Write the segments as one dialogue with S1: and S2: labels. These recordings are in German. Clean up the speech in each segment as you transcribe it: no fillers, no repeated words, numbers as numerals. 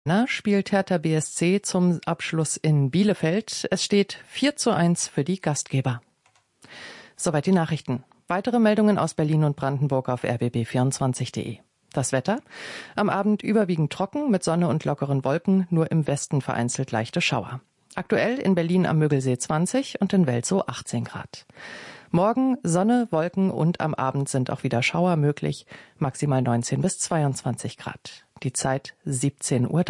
S1: Spielt Hertha BSC zum Abschluss in Bielefeld. Es steht 4:1 für die Gastgeber. Soweit die Nachrichten. Weitere Meldungen aus Berlin und Brandenburg auf rbb24.de. Das Wetter? Am Abend überwiegend trocken mit Sonne und lockeren Wolken, nur im Westen vereinzelt leichte Schauer. Aktuell in Berlin am Müggelsee 20 und in Welzow 18 Grad. Morgen Sonne, Wolken und am Abend sind auch wieder Schauer möglich, maximal 19 bis 22 Grad. Die Zeit 17:03 Uhr.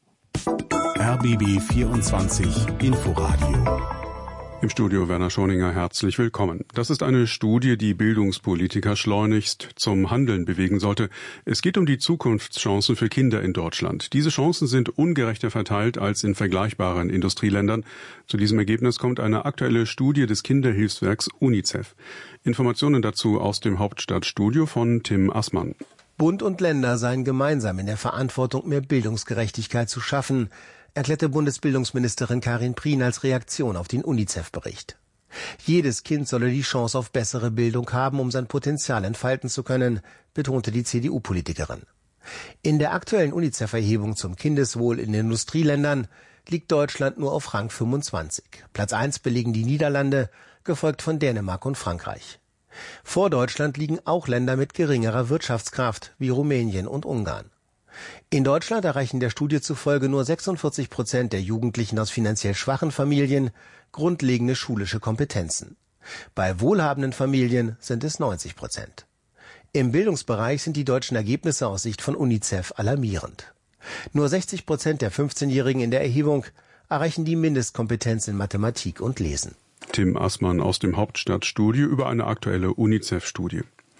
S2: RBB 24 Inforadio.
S3: Im Studio Werner Schoninger, herzlich willkommen. Das ist eine Studie, die Bildungspolitiker schleunigst zum Handeln bewegen sollte. Es geht um die Zukunftschancen für Kinder in Deutschland. Diese Chancen sind ungerechter verteilt als in vergleichbaren Industrieländern. Zu diesem Ergebnis kommt eine aktuelle Studie des Kinderhilfswerks UNICEF. Informationen dazu aus dem Hauptstadtstudio von Tim Assmann.
S4: Bund und Länder seien gemeinsam in der Verantwortung, mehr Bildungsgerechtigkeit zu schaffen, erklärte Bundesbildungsministerin Karin Prien als Reaktion auf den UNICEF-Bericht. Jedes Kind solle die Chance auf bessere Bildung haben, um sein Potenzial entfalten zu können, betonte die CDU-Politikerin. In der aktuellen UNICEF-Erhebung zum Kindeswohl in den Industrieländern liegt Deutschland nur auf Rang 25. Platz 1 belegen die Niederlande, gefolgt von Dänemark und Frankreich. Vor Deutschland liegen auch Länder mit geringerer Wirtschaftskraft wie Rumänien und Ungarn. In Deutschland erreichen der Studie zufolge nur 46% der Jugendlichen aus finanziell schwachen Familien grundlegende schulische Kompetenzen. Bei wohlhabenden Familien sind es 90%. Im Bildungsbereich sind die deutschen Ergebnisse aus Sicht von UNICEF alarmierend. Nur 60% der 15-Jährigen in der Erhebung erreichen die Mindestkompetenz in Mathematik und Lesen.
S3: Tim Assmann aus dem Hauptstadtstudio über eine aktuelle UNICEF-Studie.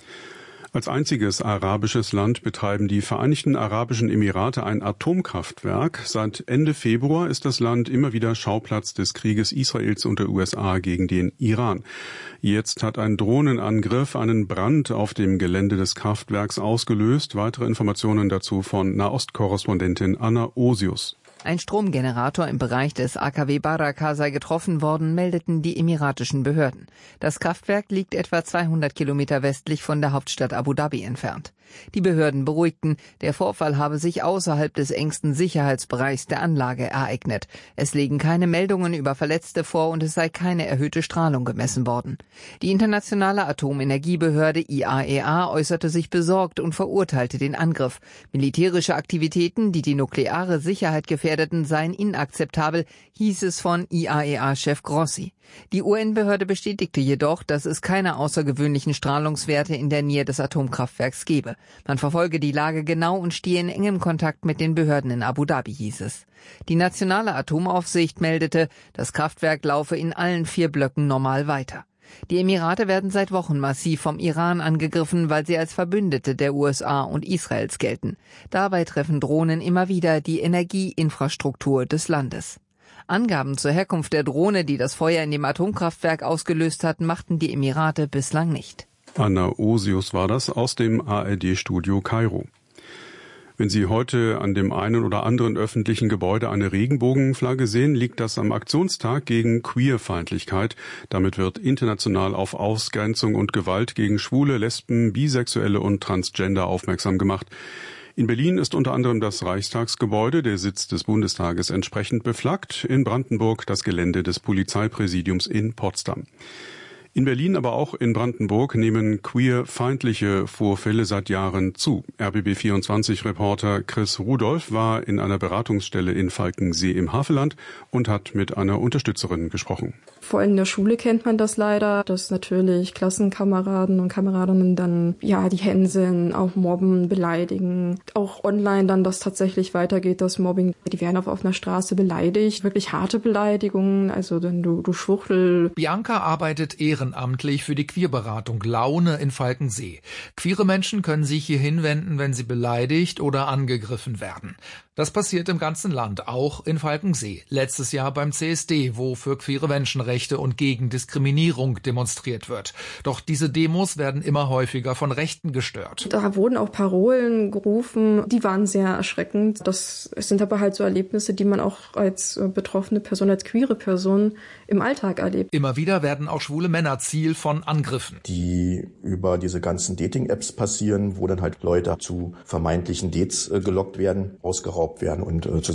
S3: Als einziges arabisches Land betreiben die Vereinigten Arabischen Emirate ein Atomkraftwerk. Seit Ende Februar ist das Land immer wieder Schauplatz des Krieges Israels und der USA gegen den Iran. Jetzt hat ein Drohnenangriff einen Brand auf dem Gelände des Kraftwerks ausgelöst. Weitere Informationen dazu von Nahostkorrespondentin Anna Osius.
S5: Ein Stromgenerator im Bereich des AKW Baraka sei getroffen worden, meldeten die emiratischen Behörden. Das Kraftwerk liegt etwa 200 Kilometer westlich von der Hauptstadt Abu Dhabi entfernt. Die Behörden beruhigten, der Vorfall habe sich außerhalb des engsten Sicherheitsbereichs der Anlage ereignet. Es liegen keine Meldungen über Verletzte vor und es sei keine erhöhte Strahlung gemessen worden. Die internationale Atomenergiebehörde IAEA äußerte sich besorgt und verurteilte den Angriff. Militärische Aktivitäten, die die nukleare Sicherheit gefährdeten, seien inakzeptabel, hieß es von IAEA-Chef Grossi. Die UN-Behörde bestätigte jedoch, dass es keine außergewöhnlichen Strahlungswerte in der Nähe des Atomkraftwerks gebe. Man verfolge die Lage genau und stehe in engem Kontakt mit den Behörden in Abu Dhabi, hieß es. Die nationale Atomaufsicht meldete, das Kraftwerk laufe in allen 4 Blöcken normal weiter. Die Emirate werden seit Wochen massiv vom Iran angegriffen, weil sie als Verbündete der USA und Israels gelten. Dabei treffen Drohnen immer wieder die Energieinfrastruktur des Landes. Angaben zur Herkunft der Drohne, die das Feuer in dem Atomkraftwerk ausgelöst hat, machten die Emirate bislang nicht.
S3: Anna Osius war das aus dem ARD-Studio Kairo. Wenn Sie heute an dem einen oder anderen öffentlichen Gebäude eine Regenbogenflagge sehen, liegt das am Aktionstag gegen Queerfeindlichkeit. Damit wird international auf Ausgrenzung und Gewalt gegen Schwule, Lesben, Bisexuelle und Transgender aufmerksam gemacht. In Berlin ist unter anderem das Reichstagsgebäude, der Sitz des Bundestages, entsprechend beflaggt. In Brandenburg das Gelände des Polizeipräsidiums in Potsdam. In Berlin, aber auch in Brandenburg nehmen queerfeindliche Vorfälle seit Jahren zu. RBB24-Reporter Chris Rudolph war in einer Beratungsstelle in Falkensee im Havelland und hat mit einer Unterstützerin gesprochen.
S6: Vor allem in der Schule kennt man das leider, dass natürlich Klassenkameraden und Kameradinnen dann die hänseln, auch mobben, beleidigen. Auch online dann das tatsächlich weitergeht, das Mobbing. Die werden auf einer Straße beleidigt, wirklich harte Beleidigungen, also dann du Schwuchtel.
S7: Bianca arbeitet ehrenamtlich für die Queerberatung Laune in Falkensee. Queere Menschen können sich hier hinwenden, wenn sie beleidigt oder angegriffen werden. Das passiert im ganzen Land, auch in Falkensee. Letztes Jahr beim CSD, wo für queere Menschenrechte und gegen Diskriminierung demonstriert wird. Doch diese Demos werden immer häufiger von Rechten gestört.
S6: Da wurden auch Parolen gerufen, die waren sehr erschreckend. Das sind aber halt so Erlebnisse, die man auch als betroffene Person, als queere Person im Alltag erlebt.
S7: Immer wieder werden auch schwule Männer primär Ziel von Angriffen.
S8: Die über diese ganzen Dating-Apps passieren, wo dann halt Leute zu vermeintlichen Dates gelockt werden, ausgeraubt werden und